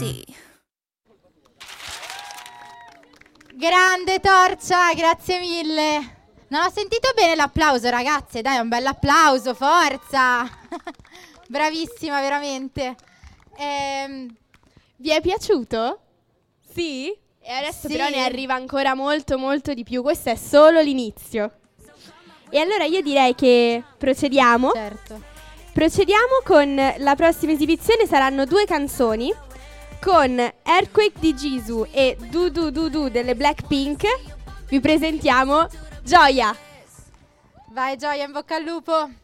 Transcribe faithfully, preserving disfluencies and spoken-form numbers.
see. Grande Torcia, grazie mille. Non ho sentito bene l'applauso, ragazze, dai, un bel applauso, forza. Bravissima, veramente. Ehm, Vi è piaciuto? Sì? E adesso Sì. però ne arriva ancora molto molto di più. Questo è solo l'inizio. E allora io direi che procediamo. certo. Procediamo con la prossima esibizione. Saranno due canzoni con Earthquake di Jisoo e Du Du Du Du delle Blackpink. Vi presentiamo Gioia. Vai Gioia, in bocca al lupo.